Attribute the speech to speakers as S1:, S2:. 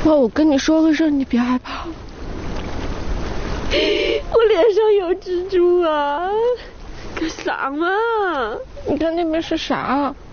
S1: 哇，我跟你说个事，你别害怕。
S2: 我脸上有蜘蛛啊！干啥嘛？
S1: 你看那边是啥？